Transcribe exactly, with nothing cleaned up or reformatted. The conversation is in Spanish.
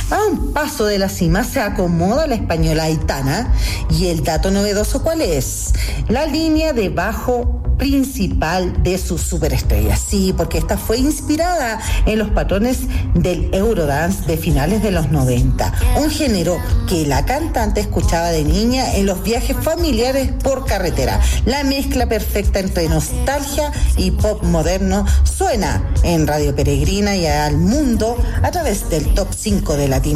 A un paso de la cima se acomoda la española Aitana. ¿Y el dato novedoso cuál es? La línea de bajo principal de su superestrella. Sí, porque esta fue inspirada en los patrones del Eurodance de finales de los noventa, un género que la cantante escuchaba de niña en los viajes familiares por carretera. La mezcla perfecta entre nostalgia y pop moderno suena en Radio Peregrina y al mundo a través del Top cinco de Latino.